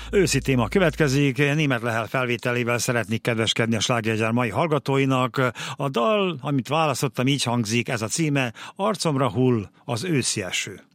Őszi téma következik, Németh Lehel felvételével szeretnék kedveskedni a Slágergyár mai hallgatóinak. A dal, amit választottam, így hangzik, ez a címe: Arcomra hull az őszi eső.